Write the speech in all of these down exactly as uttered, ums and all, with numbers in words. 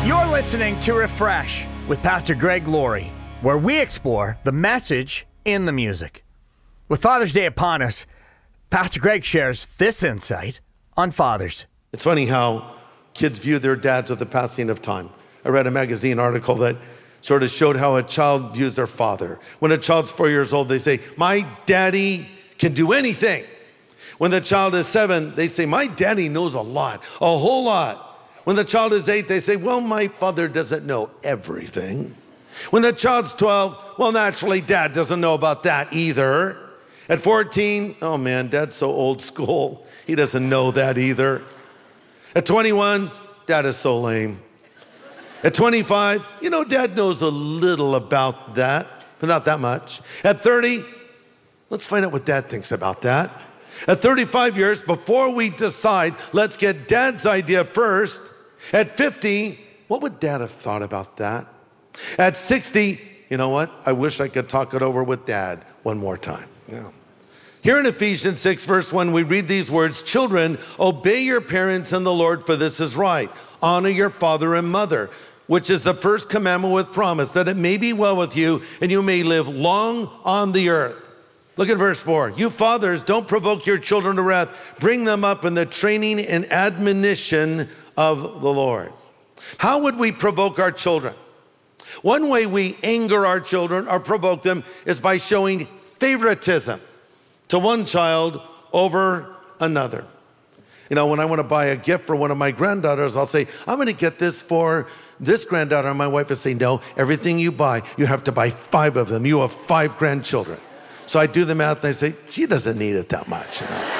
You're listening to Refresh with Pastor Greg Laurie, where we explore the message in the music. With Father's Day upon us, Pastor Greg shares this insight on fathers. It's funny how kids view their dads with the passing of time. I read a magazine article that sort of showed how a child views their father. When a child's four years old, they say, "My daddy can do anything." When the child is seven, they say, "My daddy knows a lot, a whole lot." When the child is eight, they say, "Well, my father doesn't know everything." When the child's twelve, "Well, naturally, dad doesn't know about that either." At fourteen, "Oh man, dad's so old school. He doesn't know that either." At twenty-one, "Dad is so lame." At twenty-five, "You know, dad knows a little about that, but not that much." At thirty, "Let's find out what dad thinks about that." At thirty-five years, before we decide, let's get dad's idea first. At fifty, "What would dad have thought about that?" At sixty, "You know what? I wish I could talk it over with dad one more time." Yeah. Here in Ephesians six, verse one, we read these words, "Children, obey your parents in the Lord, for this is right. Honor your father and mother, which is the first commandment with promise, that it may be well with you and you may live long on the earth." Look at verse four. "You fathers, don't provoke your children to wrath. Bring them up in the training and admonition of the Lord." How would we provoke our children? One way we anger our children or provoke them is by showing favoritism to one child over another. You know, when I want to buy a gift for one of my granddaughters, I'll say, "I'm going to get this for this granddaughter." And my wife will say, "No, everything you buy, you have to buy five of them. You have five grandchildren." So I do the math and I say, "She doesn't need it that much." You know?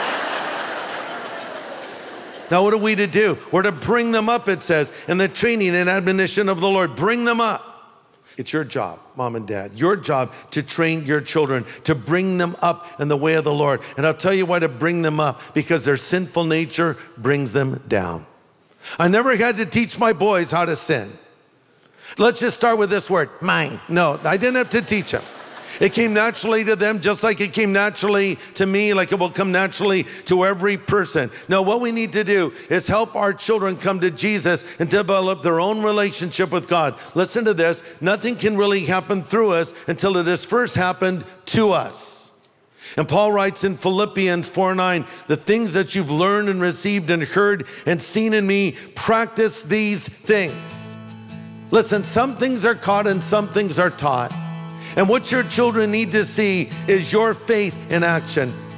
Now, what are we to do? We're to bring them up, it says, in the training and admonition of the Lord. Bring them up. It's your job, mom and dad, your job to train your children, to bring them up in the way of the Lord. And I'll tell you why to bring them up, because their sinful nature brings them down. I never had to teach my boys how to sin. Let's just start with this word, mine. No, I didn't have to teach them. It came naturally to them, just like it came naturally to me, like it will come naturally to every person. Now, what we need to do is help our children come to Jesus and develop their own relationship with God. Listen to this. Nothing can really happen through us until it has first happened to us. And Paul writes in Philippians four nine, "The things that you've learned and received and heard and seen in me, practice these things." Listen, some things are caught and some things are taught. And what your children need to see is your faith in action.